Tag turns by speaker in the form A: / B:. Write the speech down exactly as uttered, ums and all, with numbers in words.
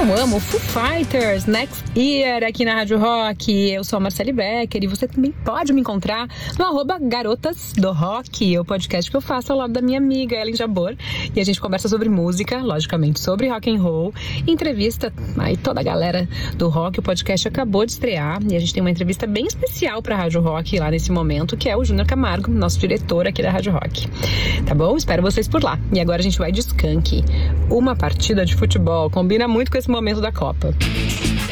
A: Eu amo Foo Fighters, Next Year, aqui na Rádio Rock. Eu sou a Marcele Becker e você também pode me encontrar no arroba Garotas do Rock, o podcast que eu faço ao lado da minha amiga Ellen Jabor. E a gente conversa sobre música, logicamente sobre rock and roll, entrevista aí toda a galera do rock. O podcast acabou de estrear e a gente tem uma entrevista bem especial para a Rádio Rock lá nesse momento, que é o Júnior Camargo, nosso diretor aqui da Rádio Rock. Tá bom? Espero vocês por lá. E agora a gente vai de Skank. Uma partida de futebol combina muito com esse momento da Copa.